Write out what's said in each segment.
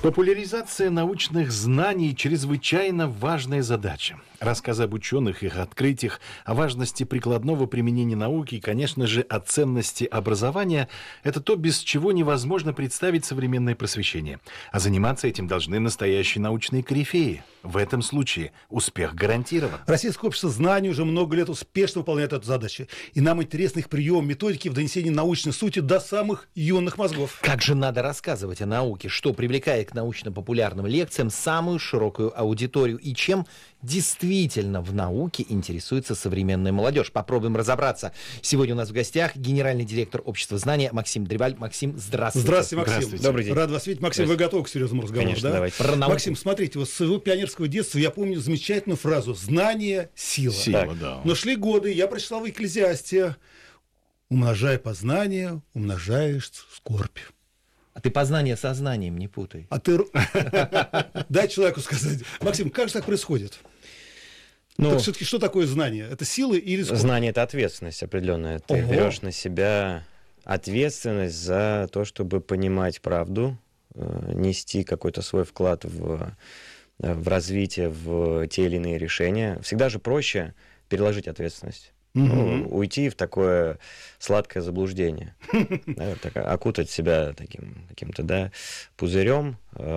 Популяризация научных знаний – чрезвычайно важная задача. Рассказы об ученых, их открытиях, о важности прикладного применения науки и, конечно же, о ценности образования – это то, без чего невозможно представить современное просвещение. А заниматься этим должны настоящие научные корифеи. В этом случае успех гарантирован. Российское общество знаний уже много лет успешно выполняет эту задачу. И нам интересны их приемы, методики в донесении научной сути до самых юных мозгов. Как же надо рассказывать о науке, что привлекает к научно-популярным лекциям самую широкую аудиторию и чем действительно в науке интересуется современная молодежь. Попробуем разобраться. Сегодня у нас в гостях генеральный директор Общества знания Максим Дрибаль. Максим, здравствуйте. Здравствуйте, Максим. Здравствуйте. Добрый день. Рад вас видеть. Максим, вы готовы к серьезному разговору? Конечно, да? давайте. Про науку. Максим, смотрите, вот с своего пионерского детства я помню замечательную фразу «знание – сила». Сила, да. Но шли годы, я прочитал в Экклезиасте «умножая познание, умножаешь скорбь». А ты познание со знанием не путай. А ты... Дай человеку сказать. Максим, как же так происходит? Ну, все-таки что такое знание? Это сила или скорбь? знание — это ответственность определенная. Ты берешь на себя ответственность за то, чтобы понимать правду, нести какой-то свой вклад в развитие, в те или иные решения. Всегда же проще переложить ответственность. Уйти в такое сладкое заблуждение, да, окутать себя таким каким-то пузырем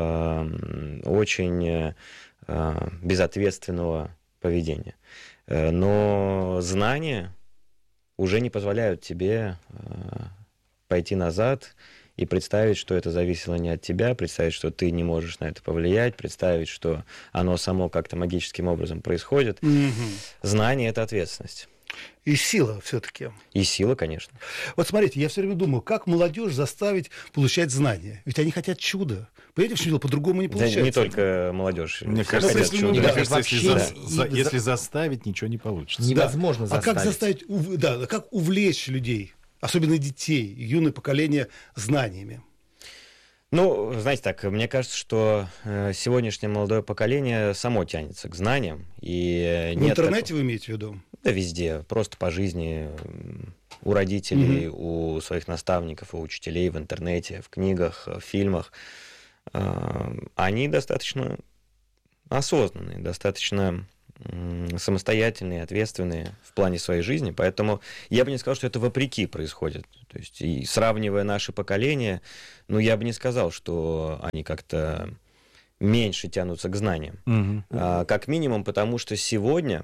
очень безответственного поведения. Но знания уже не позволяют тебе пойти назад и представить, что это зависело не от тебя, представить, что ты не можешь на это повлиять, представить, что оно само как-то магическим образом происходит. Знание — это ответственность. И сила все-таки. И сила, конечно. Вот смотрите, я все время думаю, как молодежь заставить получать знания? Ведь они хотят чуда. Понимаете, в чем дело? По-другому не получается. Да, не только молодежь. Мне Все кажется, хотят чуда. если заставить, ничего не получится. Невозможно А как заставить, как увлечь людей, особенно детей, юное поколение, знаниями? Ну, знаете так, мне кажется, что сегодняшнее молодое поколение само тянется к знаниям. И В интернете вы имеете в виду? Да везде, просто по жизни, у родителей, у своих наставников, у учителей, в интернете, в книгах, в фильмах. Они достаточно осознанные, достаточно самостоятельные, ответственные в плане своей жизни, поэтому я бы не сказал, что это вопреки происходит. То есть, и сравнивая наши поколения, я бы не сказал, что они как-то меньше тянутся к знаниям. Как минимум, потому что сегодня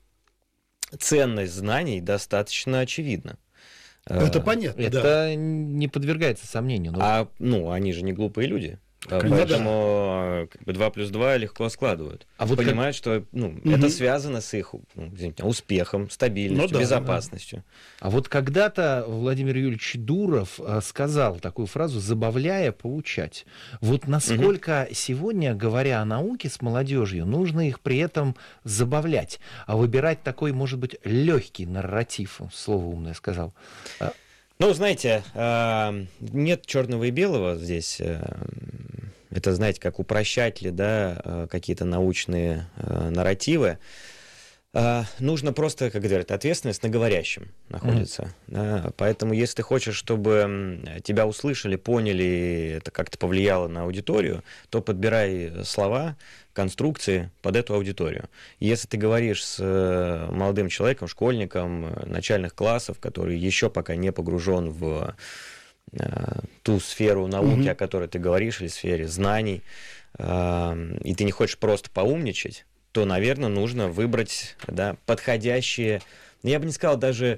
ценность знаний достаточно очевидна. Это понятно, Это не подвергается сомнению. Они же не глупые люди. Конечно. Поэтому 2 плюс 2 легко складывают. А вот понимают, что это связано с их успехом, стабильностью, безопасностью. А вот когда-то Владимир Юрьевич Дуров сказал такую фразу «забавляя, поучать». Вот насколько сегодня, говоря о науке с молодежью, нужно их при этом забавлять, а выбирать такой, может быть, легкий нарратив, слово умное сказал. Знаете, нет черного и белого здесь. Это, знаете, как упрощать ли, какие-то научные нарративы. Нужно просто, как говорят, ответственность на говорящем находится. Поэтому, если ты хочешь, чтобы тебя услышали, поняли, это как-то повлияло на аудиторию, то подбирай слова, конструкции под эту аудиторию. Если ты говоришь с молодым человеком, школьником начальных классов, который еще пока не погружен в ту сферу науки, о которой ты говоришь, или сфере знаний, и ты не хочешь просто поумничать, то, наверное, нужно выбрать подходящие, я бы не сказал даже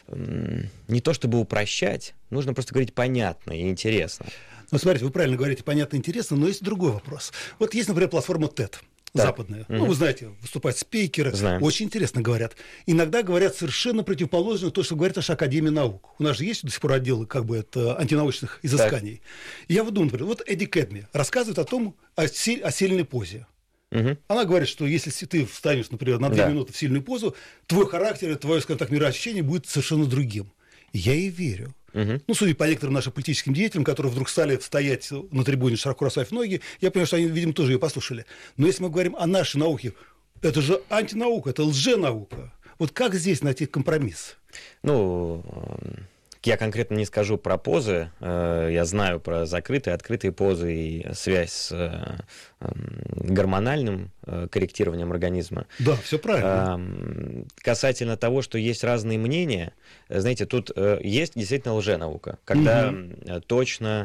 не то чтобы упрощать, нужно просто говорить понятно и интересно. Смотрите, вы правильно говорите, понятно и интересно, но есть другой вопрос. Вот есть, например, платформа TED. Западная. Вы знаете, выступают спикеры, очень интересно говорят. Иногда говорят совершенно противоположно то, что говорит наша Академия наук. У нас же есть до сих пор отделы антинаучных изысканий. И я вот думаю, например, вот Эдди Кэдми рассказывает о сильной позе. Она говорит, что если ты встанешь, например, на 2 минуты в сильную позу, твой характер, твое, скажем так, мироощущение будет совершенно другим. И я ей верю. Судя по некоторым нашим политическим деятелям, которые вдруг стали стоять на трибуне, широко расставив ноги, я понимаю, что они, видимо, тоже ее послушали. Но если мы говорим о нашей науке, это же антинаука, это лженаука. Вот как здесь найти компромисс? Я конкретно не скажу про позы, я знаю про закрытые, открытые позы и связь с гормональным корректированием организма. Да, все правильно. Касательно того, что есть разные мнения, знаете, тут есть действительно лженаука, когда точно...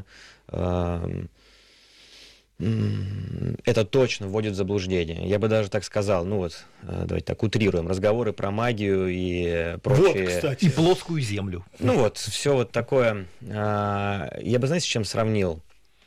это точно вводит в заблуждение. Я бы даже так сказал, ну вот, давайте так утрируем, разговоры про магию и прочие... Вот, кстати. И плоскую землю. Ну вот, все вот такое. Я бы, знаете, с чем сравнил?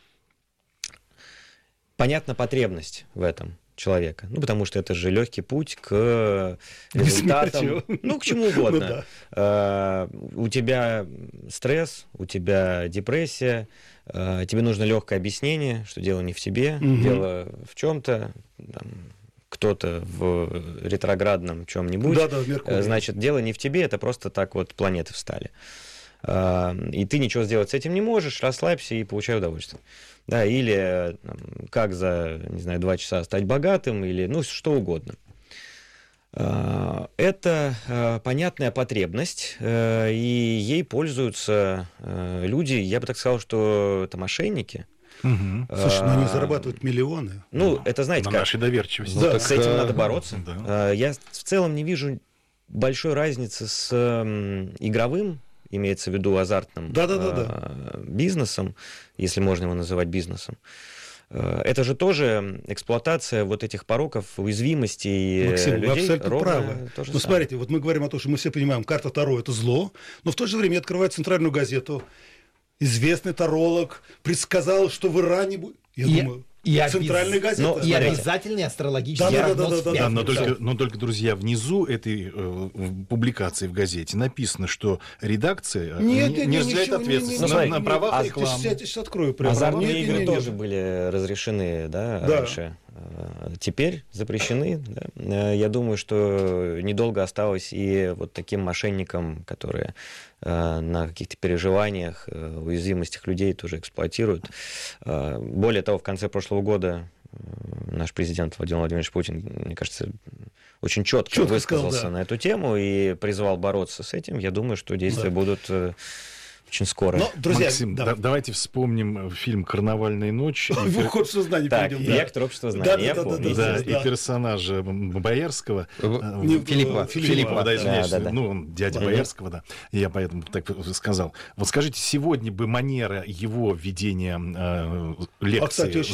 Понятна потребность в этом человека. Ну, потому что это же легкий путь к результатам. Ну, к чему угодно. У тебя стресс, у тебя депрессия, тебе нужно легкое объяснение, что дело не в тебе, дело в чем-то, кто-то в ретроградном чем-нибудь. Значит, дело не в тебе, это просто так вот планеты встали. И ты ничего сделать с этим не можешь, расслабься и получай удовольствие. Да, или как за, не знаю, 2 часа стать богатым, или ну, что угодно. Это понятная потребность, и ей пользуются люди, я бы так сказал, что это мошенники. Слушай, ну они зарабатывают миллионы. Ну, это знаете на как. нашей доверчивости. Ну, так с этим надо бороться. Да. Я в целом не вижу большой разницы с игровым, имеется в виду азартным бизнесом, если можно его называть бизнесом. Это же тоже эксплуатация вот этих пороков, уязвимостей Максим, людей. Вы абсолютно правы. Ну, смотрите, вот мы говорим о том, что мы все понимаем, карта Таро – это зло, но в то же время я открываю центральную газету. Известный таролог предсказал, что в Иране будет... Я думаю... Центральная газета. И обязательный астрологический прогноз. Да, но только, друзья, внизу этой публикации в газете написано, что редакция не разделяет ответственность на правах рекламы. Я сейчас открою. Азартные игры тоже были разрешены, да, раньше. Теперь запрещены. Да. Я думаю, что недолго осталось и вот таким мошенникам, которые на каких-то переживаниях, уязвимостях людей тоже эксплуатируют. Более того, в конце прошлого года наш президент Владимир Владимирович Путин, мне кажется, очень четко высказался на эту тему и призвал бороться с этим. Я думаю, что действия будут... очень скоро. Но, друзья, Максим, давайте вспомним фильм «Карнавальная ночь». Общество знаний. Так, «Вектор общества знаний». Да, и персонажа Боярского. Филиппа. Да, извиняюсь. Ну, он дядя Боярского, да. Я поэтому так сказал. Вот скажите, сегодня бы манера его ведения лекции